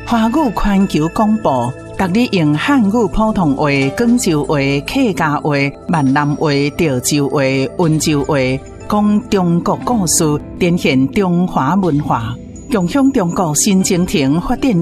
华语环球广播，逐日用汉语普通话、广州话、客家话、闽南话、潮州话、温州话，讲中国故事，展现中华文化，共享中国新征程发展